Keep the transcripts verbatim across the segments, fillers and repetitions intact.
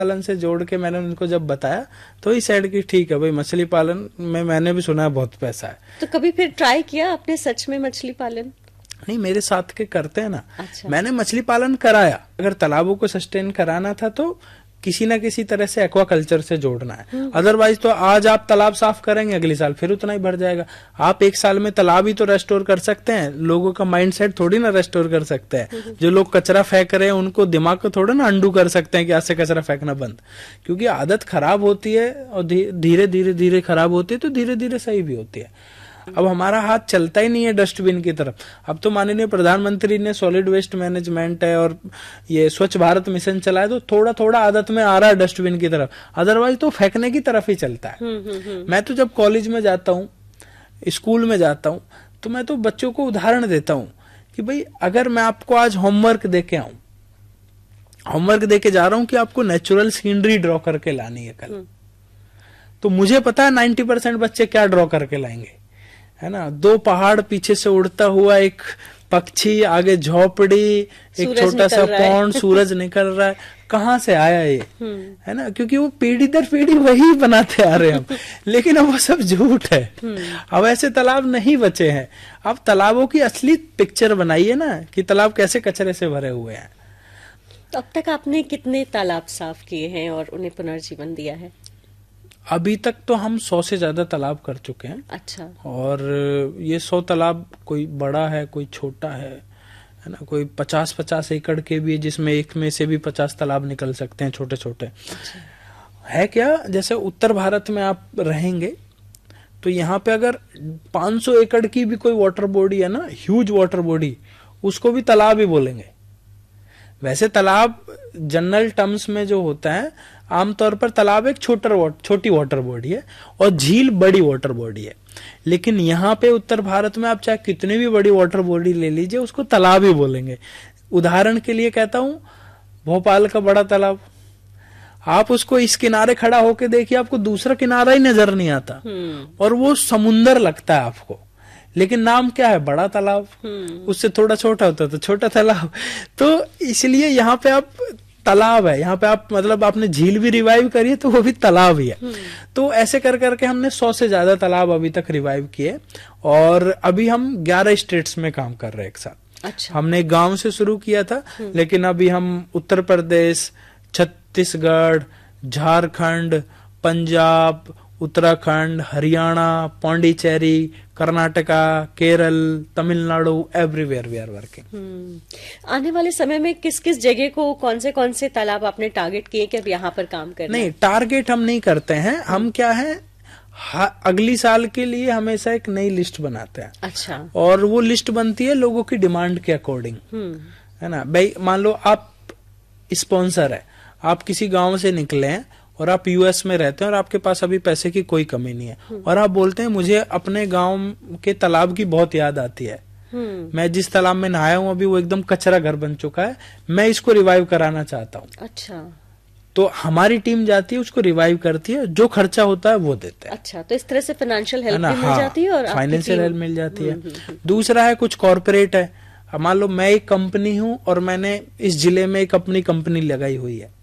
पालन से जोड़ के मैंने उनको जब बताया तो ही सेड कि ठीक है भाई, मछली पालन में मैंने भी सुना है बहुत पैसा है। तो कभी फिर ट्राई किया आपने सच में मछली पालन? नहीं, मेरे साथ के करते हैं ना। अच्छा। मैंने मछली पालन कराया। अगर तालाबों को सस्टेन कराना था तो किसी ना किसी तरह से एक्वाकल्चर से जोड़ना है, अदरवाइज तो आज आप तालाब साफ करेंगे, अगले साल फिर उतना ही भर जाएगा। आप एक साल में तालाब ही तो रेस्टोर कर सकते हैं, लोगों का माइंडसेट थोड़ी ना रेस्टोर कर सकते हैं। जो लोग कचरा फेंक रहे हैं उनको दिमाग को थोड़ा ना अंडू कर सकते हैं कि आज से कचरा फेंकना बंद, क्योंकि आदत खराब होती है और धीरे धीरे धीरे खराब होती है तो धीरे धीरे सही भी होती है। अब हमारा हाथ चलता ही नहीं है डस्टबिन की तरफ। अब तो माननीय प्रधानमंत्री ने सॉलिड वेस्ट मैनेजमेंट है और ये स्वच्छ भारत मिशन चलाया, तो थोड़ा थोड़ा आदत में आ रहा है डस्टबिन की तरफ, अदरवाइज तो फेंकने की तरफ ही चलता है। हुँ, हुँ, हुँ. मैं तो जब कॉलेज में जाता हूँ, स्कूल में जाता हूँ, तो मैं तो बच्चों को उदाहरण देता हूँ कि भाई अगर मैं आपको आज होमवर्क देके आऊं, होमवर्क देके जा रहा हूं कि आपको नेचुरल सीनरी ड्रॉ करके लानी है कल, तो मुझे पता है नाइन्टी परसेंट बच्चे क्या ड्रॉ करके लाएंगे, है ना। दो पहाड़, पीछे से उड़ता हुआ एक पक्षी, आगे झोपड़ी, एक छोटा सा पॉन्ड, सूरज निकल रहा है। कहाँ से आया ये, है ना, क्योंकि वो पीढ़ी दर पीढ़ी वही बनाते आ रहे हैं हम। लेकिन अब वो सब झूठ है। अब ऐसे तालाब नहीं बचे हैं। अब तालाबों की असली पिक्चर बनाइए ना कि तालाब कैसे कचरे से भरे हुए हैं। तो अब तक आपने कितने तालाब साफ किए हैं और उन्हें पुनर्जीवन दिया है? अभी तक तो हम सौ से ज्यादा तालाब कर चुके हैं। अच्छा। और ये सौ तालाब कोई बड़ा है, कोई छोटा है, है ना, कोई पचास पचास एकड़ के भी है, जिसमें एक में से भी पचास तालाब निकल सकते हैं छोटे छोटे। अच्छा। है क्या, जैसे उत्तर भारत में आप रहेंगे तो यहाँ पे अगर पाँच सौ एकड़ की भी कोई वाटर बॉडी है ना, ह्यूज वाटर बॉडी, उसको भी तालाब ही बोलेंगे। वैसे तालाब जनरल टर्म्स में जो होता है, आमतौर पर तालाब एक छोटा छोटी वाटर बॉडी है और झील बड़ी वाटर बॉडी है। लेकिन यहाँ पे उत्तर भारत में आप चाहे कितनी भी बड़ी वाटर बॉडी ले लीजिए, उसको तालाब ही बोलेंगे। उदाहरण के लिए कहता हूं, भोपाल का बड़ा तालाब, आप उसको इस किनारे खड़ा होके देखिए, आपको दूसरा किनारा ही नजर नहीं आता और वो समुंदर लगता है आपको, लेकिन नाम क्या है, बड़ा तालाब। उससे थोड़ा छोटा होता है तो छोटा तालाब। तो इसलिए यहाँ पे आप तालाब है, यहाँ पे आप मतलब आपने झील भी रिवाइव करी है तो वो भी तालाब ही है। तो ऐसे कर करके हमने सौ से ज्यादा तालाब अभी तक रिवाइव किए और अभी हम ग्यारह स्टेट्स में काम कर रहे हैं एक साथ। अच्छा। हमने गांव से शुरू किया था, लेकिन अभी हम Uttar Pradesh, Chhattisgarh, Jharkhand, Punjab, Uttarakhand, Haryana, Pondicherry, Karnataka, Kerala, Tamil Nadu, everywhere we are working. आने वाले समय में किस किस जगह को, कौन से कौन से तालाब आपने टारगेट किए कि अब यहाँ पर काम करना? नहीं, टारगेट हम नहीं करते हैं। हम क्या है, अगली साल के लिए हमेशा एक नई लिस्ट बनाते हैं। अच्छा। और वो लिस्ट बनती है लोगों की डिमांड के अकॉर्डिंग, है ना। भाई मान लो आप स्पॉन्सर है, आप किसी गांव से निकले हैं और आप यूएस में रहते हैं और आपके पास अभी पैसे की कोई कमी नहीं है और आप बोलते हैं मुझे अपने गांव के तालाब की बहुत याद आती है, मैं जिस तालाब में नहाया हूं अभी वो एकदम कचरा घर बन चुका है, मैं इसको रिवाइव कराना चाहता हूं। अच्छा। तो हमारी टीम जाती है, उसको रिवाइव करती है, जो खर्चा होता है वो देते हैं। अच्छा, तो इस तरह से फाइनेंशियल हेल्प भी मिल जाती है और फाइनेंशियल हेल्प मिल जाती है। दूसरा है कुछ कॉर्पोरेट है, मान लो मैं एक कंपनी हूं और मैंने इस जिले में एक अपनी कंपनी लगाई हुई है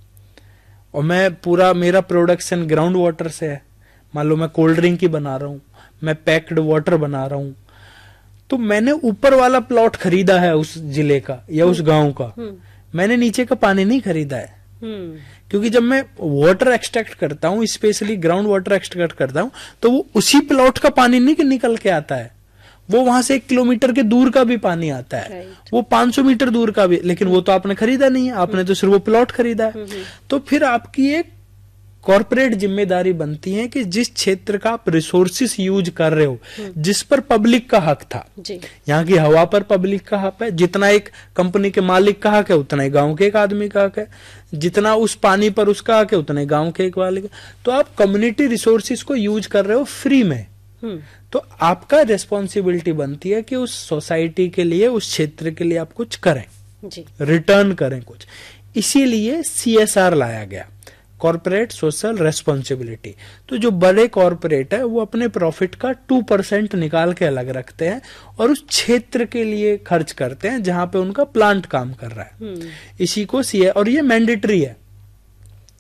और मैं पूरा, मेरा प्रोडक्शन ग्राउंड वाटर से है, मान लो मैं कोल्ड ड्रिंक ही बना रहा हूं, मैं पैक्ड वाटर बना रहा हूं, तो मैंने ऊपर वाला प्लॉट खरीदा है उस जिले का या उस गांव का, मैंने नीचे का पानी नहीं खरीदा है। क्योंकि जब मैं वाटर एक्सट्रैक्ट करता हूं, स्पेशली ग्राउंड वाटर एक्सट्रैक्ट करता हूं, तो वो उसी प्लॉट का पानी नहीं निकल के आता है, वो वहां से एक किलोमीटर के दूर का भी पानी आता है, वो पाँच सौ मीटर दूर का भी, लेकिन वो तो आपने खरीदा नहीं है, आपने तो सिर्फ वो प्लॉट खरीदा है। तो फिर आपकी एक कॉर्पोरेट जिम्मेदारी बनती है कि जिस क्षेत्र का आप रिसोर्सिस यूज कर रहे हो, जिस पर पब्लिक का हक था, यहाँ की हवा पर पब्लिक का हक है, जितना एक कंपनी के मालिक का हक है उतना ही गांव के एक आदमी का हक है, जितना उस पानी पर उसका हक है उतना ही गांव के एक वाले का। तो आप कम्युनिटी रिसोर्सिस को यूज कर रहे हो फ्री में, तो आपका रेस्पॉन्सिबिलिटी बनती है कि उस सोसाइटी के लिए, उस क्षेत्र के लिए आप कुछ करें, जी। रिटर्न करें कुछ। इसीलिए सीएसआर लाया गया, कॉर्पोरेट सोशल रेस्पॉन्सिबिलिटी। तो जो बड़े कॉर्पोरेट है वो अपने प्रॉफिट का टू परसेंट निकाल के अलग रखते हैं और उस क्षेत्र के लिए खर्च करते हैं जहां पे उनका प्लांट काम कर रहा है। इसी को सीए, और ये मैंडेटरी है,